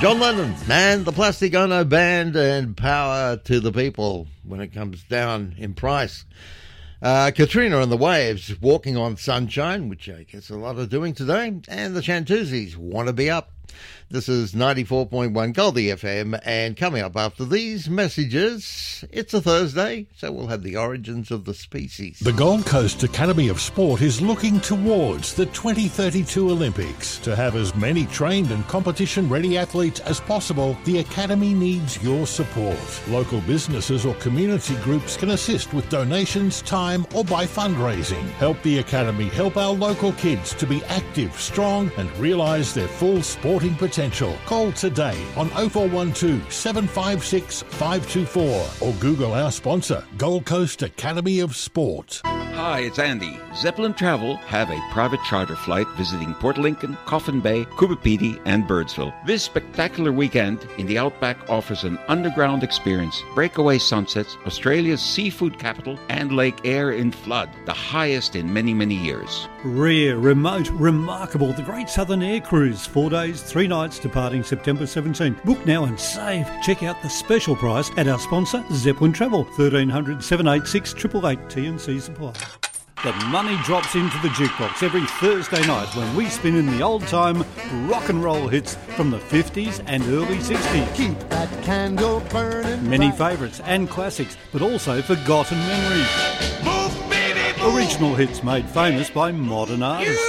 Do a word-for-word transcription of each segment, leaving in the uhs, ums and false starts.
John Lennon and the Plastic Ono Band, and power to the people when it comes down in price. Uh, Katrina and the Waves, Walking on Sunshine, which I guess a lot are doing today, and the Chantuzis, Wanna Be Up. This is ninety-four point one Goldie F M, and coming up after these messages, it's a Thursday, so we'll have the origins of the species. The Gold Coast Academy of Sport is looking towards the twenty thirty-two Olympics. To have as many trained and competition-ready athletes as possible, the Academy needs your support. Local businesses or community groups can assist with donations, time, or by fundraising. Help the Academy help our local kids to be active, strong, and realise their full sporting potential. Call today on oh four one two, seven five six, five two four or Google our sponsor, Gold Coast Academy of Sport. Hi, it's Andy. Zeppelin Travel have a private charter flight visiting Port Lincoln, Coffin Bay, Coopapedy, and Birdsville. This spectacular weekend in the Outback offers an underground experience, breakaway sunsets, Australia's seafood capital, and Lake Eyre in flood, the highest in many, many years. Rare, remote, remarkable, the Great Southern Air Cruise. Four days, three nights, departing September seventeenth. Book now and save. Check out the special price at our sponsor, Zeppelin Travel. thirteen hundred, seven eight six, eight eight eight, T and C supply. The money drops into the jukebox every Thursday night when we spin in the old-time rock and roll hits from the fifties and early sixties. Keep that candle burning. Many favourites and classics, but also forgotten memories. Move, baby, move. Original hits made famous by modern artists.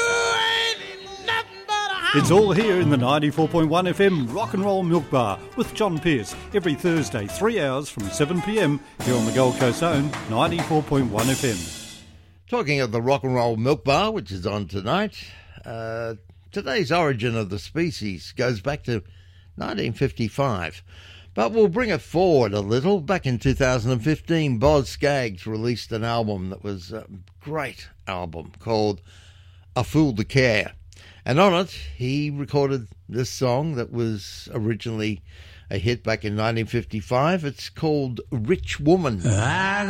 It's all here in the ninety-four point one F M Rock and Roll Milk Bar with John Pearce every Thursday, three hours from seven p m here on the Gold Coast own ninety-four point one F M. Talking of the Rock and Roll Milk Bar, which is on tonight, uh, today's origin of the species goes back to nineteen fifty-five. But we'll bring it forward a little. Back in two thousand fifteen, Boz Scaggs released an album that was a great album called A Fool to Care. And on it, he recorded this song that was originally a hit back in nineteen fifty-five. It's called Rich Woman. I